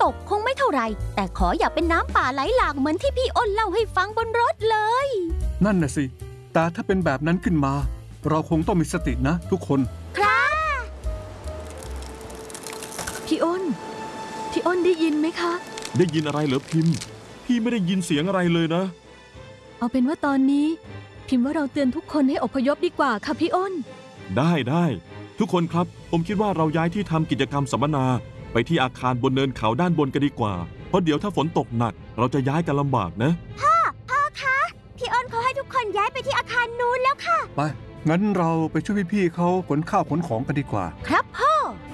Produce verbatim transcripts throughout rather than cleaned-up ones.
กคงไม่เท่าไหร่แต่ขออย่าเป็นน้ำป่าไหลหลากเหมือนที่พี่อ้นเล่าให้ฟังบนรถเลยนั่นน่ะสิแต่ถ้าเป็นแบบนั้นขึ้นมาเราคงต้องมีสตินะทุกคนครับพี่อ้นพี่อ้นได้ยินไหมคะได้ยินอะไรเหรอพิมพ์พี่ไม่ได้ยินเสียงอะไรเลยนะเอาเป็นว่าตอนนี้พิมพ์ว่าเราเตือนทุกคนให้อพยพดีกว่าค่ะพี่อ้นได้ได้ทุกคนครับผมคิดว่าเราย้ายที่ทำกิจกรรมสัมมนาไปที่อาคารบนเนินเขาด้านบนกันดีกว่าเพราะเดี๋ยวถ้าฝนตกหนักเราจะย้ายกันลำบากนะพ่อพ่อคะพี่อ้นเขาให้ทุกคนย้ายไปที่อาคารนู้นแล้วค่ะไปงั้นเราไปช่วยพี่ๆเขาขนข้าวขนของกันดีกว่าครับพ่อ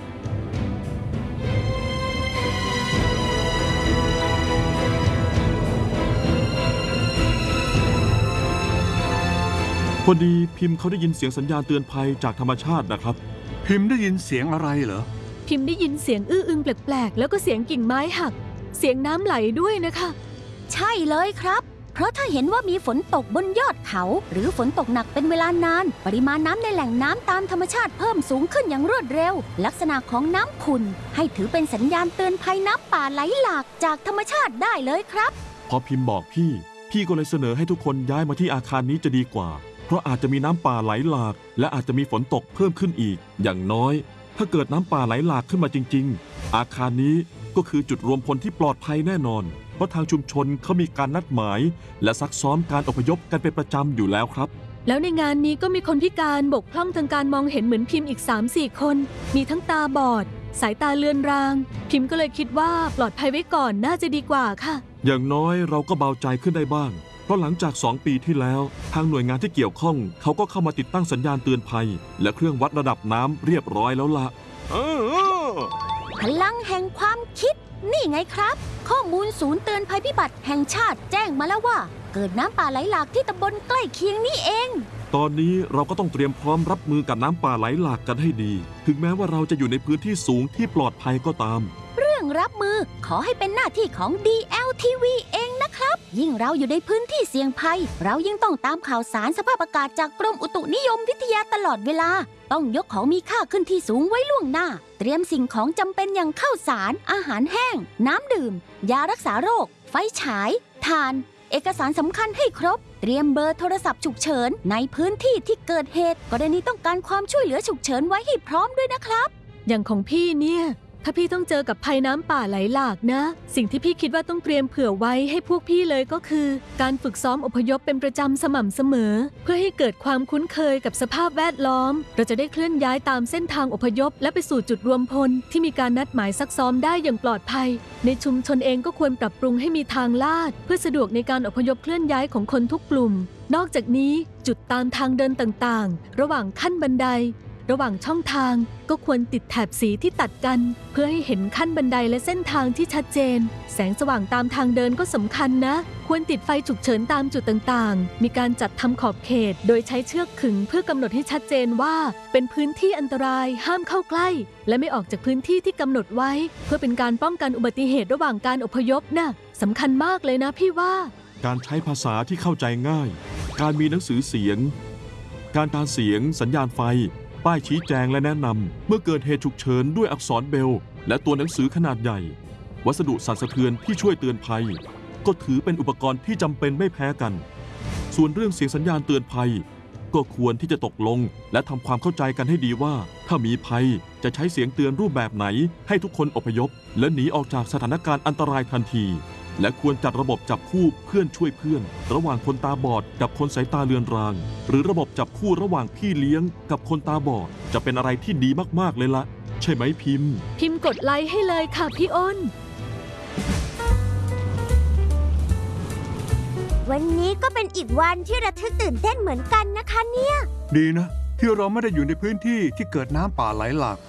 พอดีพิมพ์เขาได้ยินเสียงสัญญาณเตือนภัยจากธรรมชาตินะครับพิมพ์ได้ยินเสียงอะไรเหรอพิมพ์ได้ยินเสียงอื้ออึงแปลกๆแล้วก็เสียงกิ่งไม้หักเสียงน้ำไหลด้วยนะคะใช่เลยครับเพราะถ้าเห็นว่ามีฝนตกบนยอดเขาหรือฝนตกหนักเป็นเวลานานปริมาณน้ำในแหล่งน้ำตามธรรมชาติเพิ่มสูงขึ้นอย่างรวดเร็วลักษณะของน้ำขุ่นให้ถือเป็นสัญญาณเตือนภัยน้ำป่าไหลหลากจากธรรมชาติได้เลยครับพอพิมพ์บอกพี่พี่ก็เลยเสนอให้ทุกคนย้ายมาที่อาคารนี้จะดีกว่าเพราะอาจจะมีน้ำป่าไหลหลากและอาจจะมีฝนตกเพิ่มขึ้นอีกอย่างน้อยถ้าเกิดน้ำป่าไหลหลากขึ้นมาจริงๆอาคารนี้ก็คือจุดรวมพลที่ปลอดภัยแน่นอนเพราะทางชุมชนเขามีการนัดหมายและซักซ้อมการอพยพกันเป็นประจำอยู่แล้วครับแล้วในงานนี้ก็มีคนพิการบกพร่องทางการมองเห็นเหมือนพิมพ์อีก สามสี่ คนมีทั้งตาบอดสายตาเลือนรางพิมพ์ก็เลยคิดว่าปลอดภัยไว้ก่อนน่าจะดีกว่าค่ะอย่างน้อยเราก็เบาใจขึ้นได้บ้างเพราะหลังจากสองปีที่แล้วทางหน่วยงานที่เกี่ยวข้องเขาก็เข้ามาติดตั้งสัญญาณเตือนภัยและเครื่องวัดระดับน้ำเรียบร้อยแล้วล่ะพลังแห่งความคิดนี่ไงครับข้อมูลศูนย์เตือนภัยพิบัติแห่งชาติแจ้งมาแล้วว่าเกิดน้ำป่าไหลหลากที่ตำบลใกล้เคียงนี่เองตอนนี้เราก็ต้องเตรียมพร้อมรับมือกับน้ำป่าไหลหลากกันให้ดีถึงแม้ว่าเราจะอยู่ในพื้นที่สูงที่ปลอดภัยก็ตามเรื่องรับมือขอให้เป็นหน้าที่ของ ดี แอล ที วี เองนะครับยิ่งเราอยู่ในพื้นที่เสี่ยงภัยเรายิ่งต้องตามข่าวสารสภาพอากาศจากกรมอุตุนิยมวิทยาตลอดเวลาต้องยกของมีค่าขึ้นที่สูงไว้ล่วงหน้าเตรียมสิ่งของจำเป็นอย่างข้าวสารอาหารแห้งน้ำดื่มยารักษาโรคไฟฉายถ่านเอกสารสำคัญให้ครบเตรียมเบอร์โทรศัพท์ฉุกเฉินในพื้นที่ที่เกิดเหตุกรณีต้องการความช่วยเหลือฉุกเฉินไว้ให้พร้อมด้วยนะครับอย่างของพี่เนี่ยถ้าพี่ต้องเจอกับภัยน้ำป่าไหลหลากนะสิ่งที่พี่คิดว่าต้องเตรียมเผื่อไว้ให้พวกพี่เลยก็คือการฝึกซ้อมอพยพเป็นประจำสม่ำเสมอเพื่อให้เกิดความคุ้นเคยกับสภาพแวดล้อมเราจะได้เคลื่อนย้ายตามเส้นทางอพยพและไปสู่จุดรวมพลที่มีการนัดหมายซักซ้อมได้อย่างปลอดภัยในชุมชนเองก็ควรปรับปรุงให้มีทางลาดเพื่อสะดวกในการอพยพเคลื่อนย้ายของคนทุกกลุ่มนอกจากนี้จุดตามทางเดินต่างๆระหว่างขั้นบันไดระหว่างช่องทางก็ควรติดแถบสีที่ตัดกันเพื่อให้เห็นขั้นบันไดและเส้นทางที่ชัดเจนแสงสว่างตามทางเดินก็สำคัญนะควรติดไฟฉุกเฉินตามจุดต่างๆมีการจัดทำขอบเขตโดยใช้เชือกขึงเพื่อกำหนดให้ชัดเจนว่าเป็นพื้นที่อันตรายห้ามเข้าใกล้และไม่ออกจากพื้นที่ที่กำหนดไว้เพื่อเป็นการป้องกันอุบัติเหตุระหว่างการอพยพนะสำคัญมากเลยนะพี่ว่าการใช้ภาษาที่เข้าใจง่ายการมีหนังสือเสียงการตามเสียงสัญญาณไฟป้ายชี้แจงและแนะนำเมื่อเกิดเหตุฉุกเฉินด้วยอักษรเบรลล์และตัวหนังสือขนาดใหญ่วัสดุสั่นสะเทือนที่ช่วยเตือนภัยก็ถือเป็นอุปกรณ์ที่จำเป็นไม่แพ้กันส่วนเรื่องเสียงสัญญาณเตือนภัยก็ควรที่จะตกลงและทำความเข้าใจกันให้ดีว่าถ้ามีภัยจะใช้เสียงเตือนรูปแบบไหนให้ทุกคนอพยพและหนีออกจากสถานการณ์อันตรายทันทีและควรจัดระบบจับคู่เพื่อนช่วยเพื่อนระหว่างคนตาบอดกับคนสายตาเลือนรางหรือระบบจับคู่ระหว่างพี่เลี้ยงกับคนตาบอดจะเป็นอะไรที่ดีมากๆเลยละใช่ไหมพิมพ์พิมพ์กดไลค์ให้เลยค่ะพี่อ้นวันนี้ก็เป็นอีกวันที่ระทึกตื่นเต้นเหมือนกันนะคะเนี่ยดีนะที่เราไม่ได้อยู่ในพื้นที่ที่เกิดน้ำป่าไหลหลาก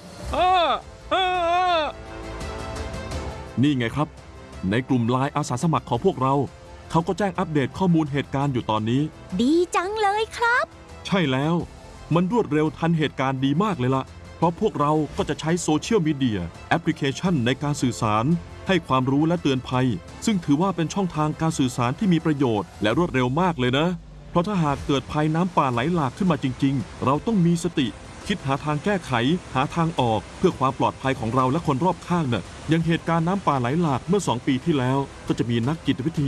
นี่ไงครับในกลุ่มไลน์อาสาสมัครของพวกเราเขาก็แจ้งอัปเดตข้อมูลเหตุการณ์อยู่ตอนนี้ดีจังเลยครับใช่แล้วมันรวดเร็วทันเหตุการณ์ดีมากเลยล่ะเพราะพวกเราก็จะใช้โซเชียลมีเดียแอปพลิเคชันในการสื่อสารให้ความรู้และเตือนภัยซึ่งถือว่าเป็นช่องทางการสื่อสารที่มีประโยชน์และรวดเร็วมากเลยนะเพราะถ้าหากเกิดภัยน้ำป่าไหลหลากขึ้นมาจริงๆเราต้องมีสติคิดหาทางแก้ไขหาทางออกเพื่อความปลอดภัยของเราและคนรอบข้างน่ะอย่างเหตุการณ์น้ำป่าไหลหลากเมื่อสองปีที่แล้วก็จะมีนักจิตวิทยา